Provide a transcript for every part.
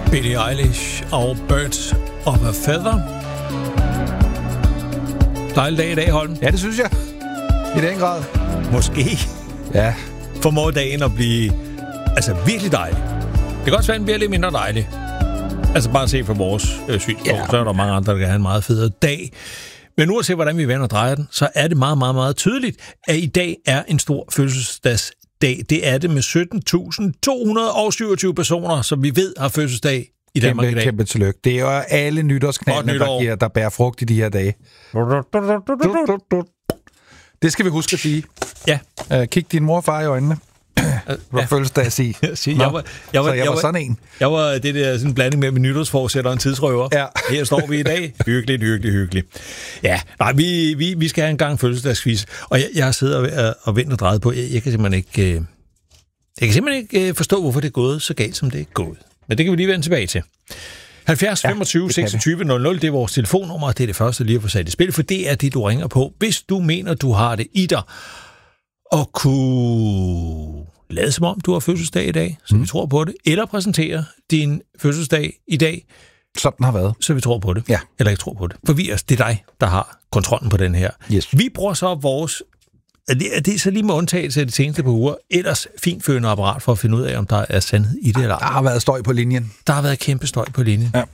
Billie Eilish og Birds of a Feather. Dejlig dag i dag, Holm. Ja, det synes jeg. I den grad. Måske Ja. formår dagen at blive virkelig dejlig. Det kan også være, at den bliver lidt mindre dejlig. Altså bare se fra vores synspunkt, så er der mange andre, der kan have en meget federe dag. Men nu at se, hvordan vi vender og drejer den, så er det meget, meget, meget tydeligt, at i dag er en stor fødselsdagsdag. Det er det med 17.227 personer, som vi ved har fødselsdag i Danmark i dag. Kæmpe tillykke. Det er jo alle nytårsknaldene, der bærer frugt i de her dage. Det skal vi huske at sige. Ja. Kig din mor og far i øjnene. Hvad fødselsdag at sige? Jeg var sådan en. Jeg var det der sådan en blanding mellem nytårsforsæt og en tidsrøver. Ja. Her står vi i dag. Hyggeligt. Ja, nej, vi skal have en gang fødselsdagsquiz. Og jeg sidder og venter og drejet på. Jeg kan simpelthen ikke forstå, hvorfor det er gået så galt, som det er gået. Men det kan vi lige vende tilbage til. 70 25 26 00, det er vores telefonnummer, og det er det første lige at få sat i spil, for det er det, du ringer på, hvis du mener, du har det i dig, og kunne lade som om, du har fødselsdag i dag, så vi tror på det, eller præsentere din fødselsdag i dag, som den har været, så vi tror på det, ja. Eller ikke tror på det. For det er dig, der har kontrollen på den her. Yes. Vi bruger så vores, det er så lige med undtagelse af de seneste par uger, ellers finførende apparat for at finde ud af, om der er sandhed i det eller ej. Der har været støj på linjen. Der har været kæmpe støj på linjen. Ja.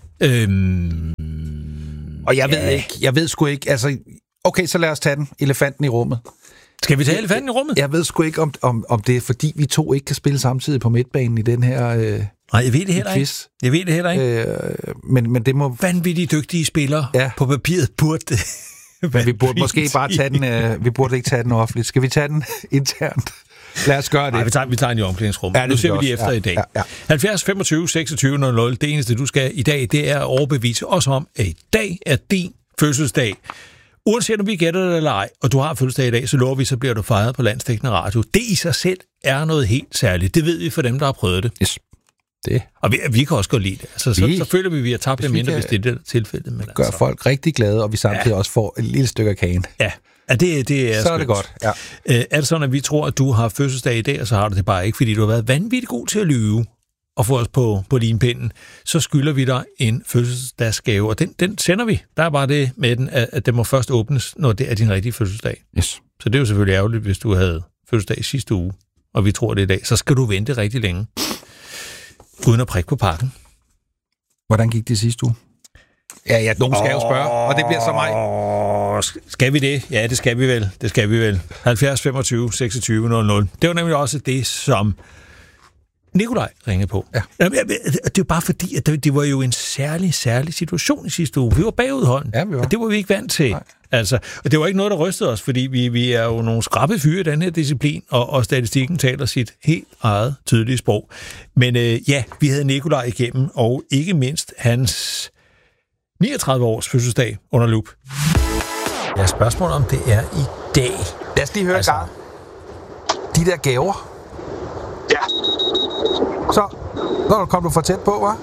Og jeg ved sgu ikke, altså, okay, så lad os tage den, elefanten i rummet. Skal vi tage elefanten i rummet? Jeg ved sgu ikke, om det er, fordi vi to ikke kan spille samtidig på midtbanen i den her nej, jeg ved det heller ikke. Jeg ved det heller ikke. Men det må... Vanvittigt dygtige spillere på papiret burde det. Men vi burde måske bare tage den, vi burde ikke tage den offentligt. Skal vi tage den internt? Lad os gøre det. Nej, vi tager den i omklædningsrummet. Ja, nu ser vi lige efter i dag. Ja. 70 25 26 00. Det eneste, du skal i dag, det er at overbevise os om, at i dag er din fødselsdag. Uanset om vi gætter det eller ej, og du har fødselsdag i dag, så lover vi, så bliver du fejret på landsdækkende radio. Det i sig selv er noget helt særligt. Det ved vi for dem, der har prøvet det. Yes. Det. Og vi kan også godt lide det. Altså, så føler vi har tabt det mindre, hvis det er det tilfælde. Men gør folk rigtig glade, og vi samtidig også får et lille stykke af kagen. Ja, det er så er det godt. Ja. Er det sådan, at vi tror, at du har fødselsdag i dag, og så har du det bare ikke, fordi du har været vanvittigt god til at lyve og få os på limpinden, så skylder vi dig en fødselsdagsgave, og den sender vi. Der er bare det med den, at den må først åbnes, når det er din rigtige fødselsdag. Yes. Så det er jo selvfølgelig ærgerligt, hvis du havde fødselsdag sidste uge, og vi tror det i dag. Så skal du vente rigtig længe, uden at prikke på pakken. Hvordan gik det sidste uge? Ja, nogen skal jo spørge, og det bliver så mig. Skal vi det? Ja, det skal vi vel. 70 25 26 00. Det var nemlig også det, som Nikolaj ringede på. Ja. Det er jo bare fordi, at det var jo en særlig situation i sidste uge. Vi var bagudholden, og det var vi ikke vant til. Nej. Altså, og det var ikke noget, der rystede os, fordi vi er jo nogle skrappe fyre i den her disciplin, og statistikken taler sit helt eget tydelige sprog. Men vi havde Nikolaj igennem, og ikke mindst hans 39 års fødselsdag under lup. Ja, spørgsmål om det er i dag. Lad os lige høre en gang. De der gaver. Ja. Så kom du for tæt på, hva'?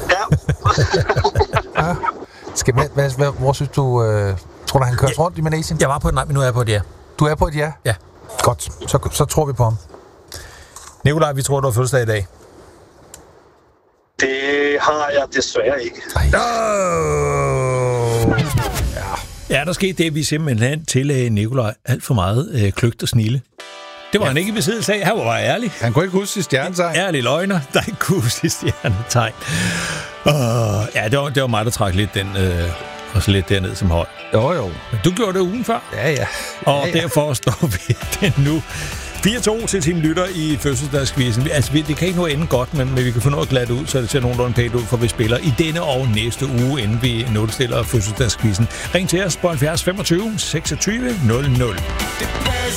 Ja. Hvor synes du... tror du, han kører rundt i Manesien? Jeg var på et nej, men nu er jeg på et ja. Du er på et ja? Ja. Godt, så tror vi på ham. Nikolaj, vi tror, du har fødselsdag i dag. Det har jeg desværre ikke. Ja, der skete det, vi simpelthen tillagde Nikolaj alt for meget kløgt og snilde. Det var han ikke i besiddelse af. Han var bare ærlig. Han kunne ikke huske sit stjernetegn. Ærlig løgner, der ikke kunne huske sit stjernetegn. Det var mig, der trak lidt den... og så lidt derned som høj. Jo. Men du gjorde det ugen før. Ja. Og derfor står vi den nu 4-2 til Team Lytter i fødselsdagskvisten. Altså, det kan ikke nå ende godt, men vi kan få noget glat ud, så det ser nogenlunde pænt ud, for vi spiller i denne og næste uge, inden vi nulstiller fødselsdagskvisten. Ring til os på 70 25 26 00.